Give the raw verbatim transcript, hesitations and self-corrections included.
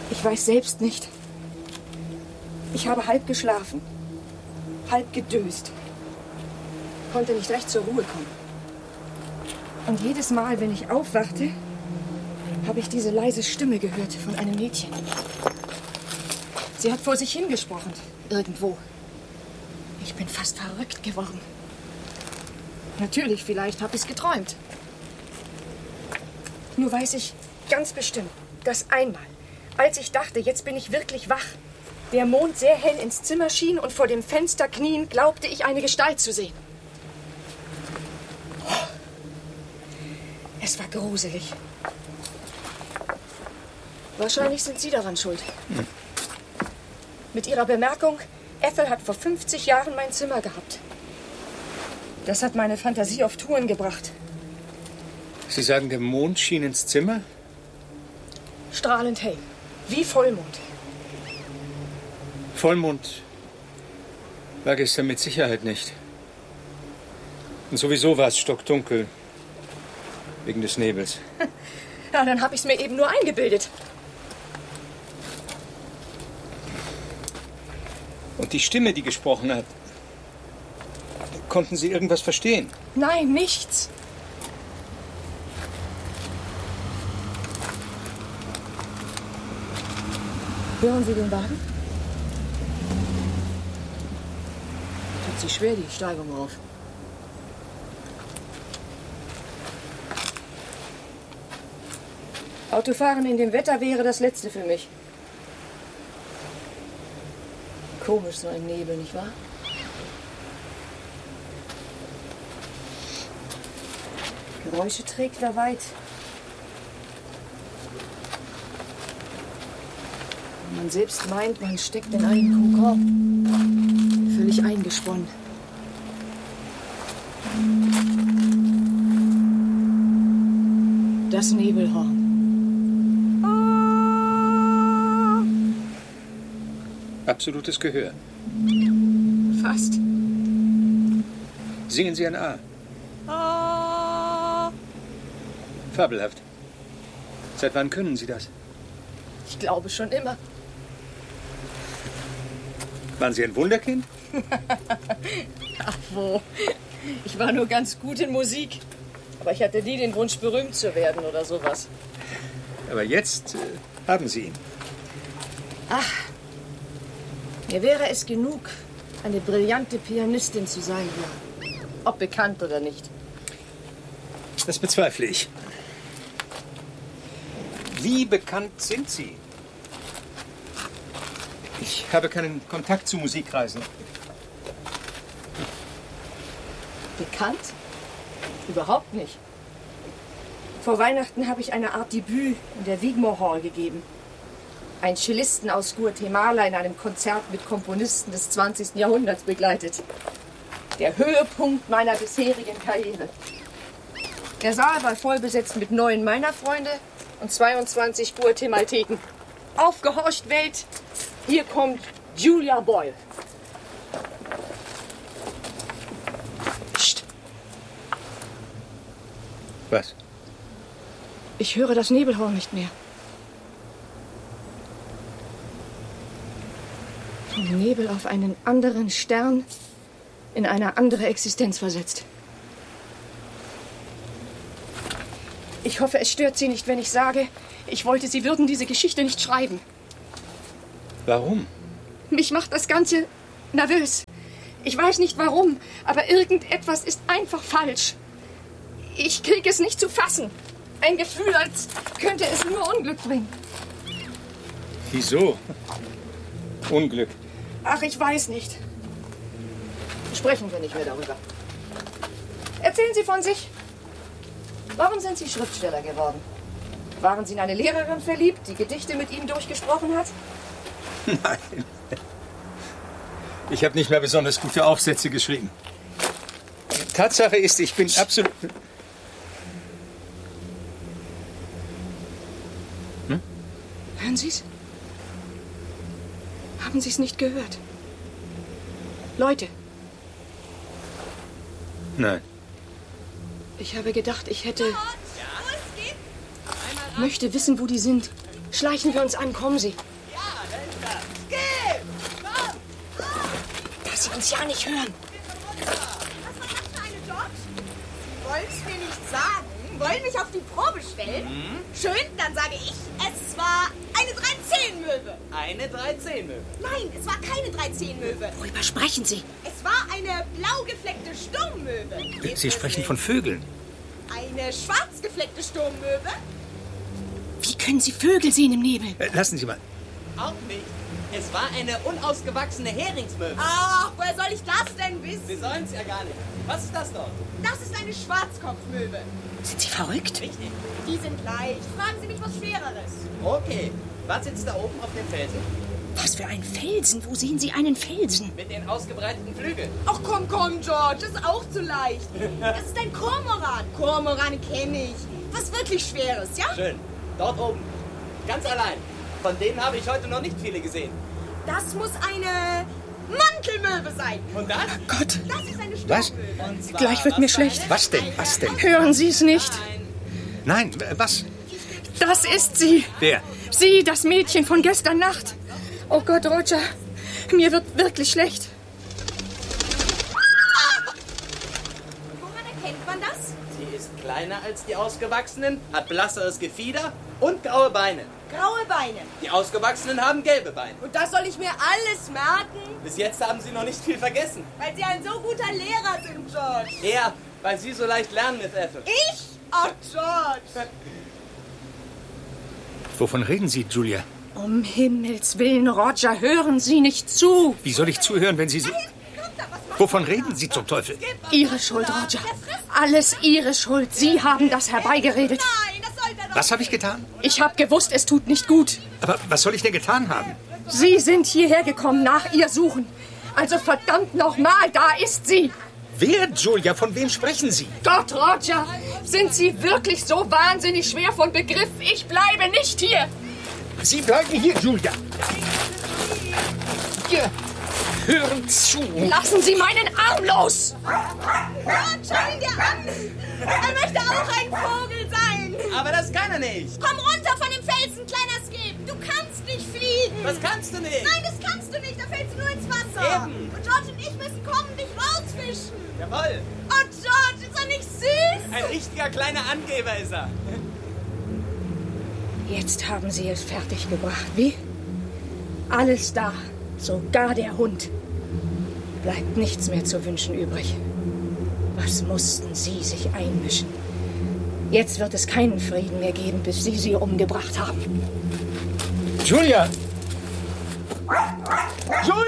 Ich weiß selbst nicht. Ich habe halb geschlafen, halb gedöst, konnte nicht recht zur Ruhe kommen. Und jedes Mal, wenn ich aufwachte, habe ich diese leise Stimme gehört von einem Mädchen. Sie hat vor sich hingesprochen, irgendwo. Ich bin fast verrückt geworden. Natürlich, vielleicht habe ich es geträumt. Nur weiß ich ganz bestimmt, dass einmal, als ich dachte, jetzt bin ich wirklich wach, der Mond sehr hell ins Zimmer schien und vor dem Fenster kniend glaubte ich, eine Gestalt zu sehen. Es war gruselig. Wahrscheinlich sind Sie daran schuld. Hm. Mit Ihrer Bemerkung, Ethel hat vor fünfzig Jahren mein Zimmer gehabt. Das hat meine Fantasie auf Touren gebracht. Sie sagen, der Mond schien ins Zimmer? Strahlend hell, wie Vollmond. Vollmond war gestern mit Sicherheit nicht. Und sowieso war es stockdunkel. Wegen des Nebels. Ja, dann habe ich es mir eben nur eingebildet. Und die Stimme, die gesprochen hat, konnten Sie irgendwas verstehen? Nein, nichts. Hören Sie den Wagen? Tut sich schwer, die Steigung rauf. Autofahren in dem Wetter wäre das Letzte für mich. Komisch, so ein Nebel, nicht wahr? Geräusche trägt er weit. Man selbst meint, man steckt in einen Kokon. Völlig eingesponnen. Das Nebelhorn. Absolutes Gehör. Fast. Singen Sie ein A. Ah. Fabelhaft. Seit wann können Sie das? Ich glaube schon immer. Waren Sie ein Wunderkind? Ach wo. Ich war nur ganz gut in Musik. Aber ich hatte nie den Wunsch, berühmt zu werden oder sowas. Aber jetzt äh, haben Sie ihn. Ach. Mir wäre es genug, eine brillante Pianistin zu sein hier. Ob bekannt oder nicht. Das bezweifle ich. Wie bekannt sind Sie? Ich habe keinen Kontakt zu Musikreisen. Bekannt? Überhaupt nicht. Vor Weihnachten habe ich eine Art Debüt in der Wigmore Hall gegeben. Ein Cellisten aus Guatemala in einem Konzert mit Komponisten des zwanzigsten Jahrhunderts begleitet. Der Höhepunkt meiner bisherigen Karriere. Der Saal war voll besetzt mit neun meiner Freunde und zweiundzwanzig Guatemalteken. Aufgehorcht, Welt! Hier kommt Julia Boyle. Psst. Was? Ich höre das Nebelhorn nicht mehr. Vom Nebel auf einen anderen Stern in eine andere Existenz versetzt. Ich hoffe, es stört Sie nicht, wenn ich sage, ich wollte, Sie würden diese Geschichte nicht schreiben. Warum? Mich macht das Ganze nervös. Ich weiß nicht warum, aber irgendetwas ist einfach falsch. Ich kriege es nicht zu fassen. Ein Gefühl, als könnte es nur Unglück bringen. Wieso? Unglück. Ach, ich weiß nicht. Sprechen wir nicht mehr darüber. Erzählen Sie von sich. Warum sind Sie Schriftsteller geworden? Waren Sie in eine Lehrerin verliebt, die Gedichte mit Ihnen durchgesprochen hat? Nein. Ich habe nicht mehr besonders gute Aufsätze geschrieben. Tatsache ist, ich bin absolut... Hm? Hören Sie es? Haben Sie es nicht gehört? Leute. Nein. Ich habe gedacht, ich hätte... Möchte wissen, wo die sind. Schleichen wir uns an, kommen Sie. Ja, da ist er. Skip! Komm! Dass Sie uns ja nicht hören. Was war das für eine George? Sie wollen es mir nicht sagen. Wollen mich auf die Probe stellen? Mhm. Schön, dann sage ich, es war eine dreizehn-Möwe. Eine dreizehn-Möwe. Nein, es war keine dreizehn-Möwe. Worüber sprechen Sie? Es war eine blau gefleckte Sturmmöwe. Sie sprechen von Vögeln. Eine schwarz gefleckte Sturmmöwe. Wie können Sie Vögel sehen im Nebel? Äh, lassen Sie mal. Auch nicht. Es war eine unausgewachsene Heringsmöwe. Ach, woher soll ich das denn wissen? Sie sollen es ja gar nicht. Was ist das dort? Das ist eine Schwarzkopfmöwe. Sind Sie verrückt? Richtig. Die sind leicht. Fragen Sie mich was Schwereres. Okay. Was sitzt da oben auf dem Felsen? Was für ein Felsen? Wo sehen Sie einen Felsen? Mit den ausgebreiteten Flügeln. Ach komm, komm, George, das ist auch zu leicht. Das ist ein Kormoran. Kormorane kenne ich. Was wirklich Schweres, ja? Schön. Dort oben. Ganz allein. Von denen habe ich heute noch nicht viele gesehen. Das muss eine Mantelmöwe sein. Und das? Gott, Das ist eine Was? Sturmmöwe. Und zwar, Gleich wird was mir für schlecht. eine- Was denn? Was denn? hören Sie es nicht? Nein. Nein, äh, was? Das ist sie. Wer? Sie, das Mädchen von gestern Nacht. Oh Gott, Roger, mir wird wirklich schlecht. Woran erkennt man das? Sie ist kleiner als die Ausgewachsenen, hat blasseres Gefieder und graue Beine. Graue Beine. Die Ausgewachsenen haben gelbe Beine. Und das soll ich mir alles merken? Bis jetzt haben Sie noch nicht viel vergessen. Weil Sie ein so guter Lehrer sind, George. Ja, weil Sie so leicht lernen, Miss Ethel. Ich? Ach, George. Wovon reden Sie, Julia? Um Himmels Willen, Roger, hören Sie nicht zu. Wie soll ich zuhören, wenn Sie so... Wovon reden Sie zum Teufel? Ihre Schuld, Roger. Alles Ihre Schuld. Sie haben das herbeigeredet. Nein, das sollte er doch. Was habe ich getan? Ich habe gewusst, es tut nicht gut. Aber was soll ich denn getan haben? Sie sind hierher gekommen nach ihr Suchen. Also verdammt nochmal, da ist sie. Wer, Julia? Von wem sprechen Sie? Gott, Roger, sind Sie wirklich so wahnsinnig schwer von Begriff? Ich bleibe nicht hier. Sie bleiben hier, Julia. Hier. Hören zu. Lassen Sie meinen Arm los. George, schau ihn dir an. Er möchte auch ein Vogel sein. Aber das kann er nicht. Komm runter von dem Felsen, kleiner Skip. Du kannst nicht fliegen. Das kannst du nicht. Nein, das kannst du nicht. Da fällst du nur ins Wasser. Eben. Und George und ich müssen kommen, dich rausfischen. Jawohl. Oh, George, ist er nicht süß? Ein richtiger kleiner Angeber ist er. Jetzt haben Sie es fertiggebracht, wie? Alles da, sogar der Hund. Bleibt nichts mehr zu wünschen übrig. Was mussten Sie sich einmischen? Jetzt wird es keinen Frieden mehr geben, bis Sie sie umgebracht haben. Julia! Julia!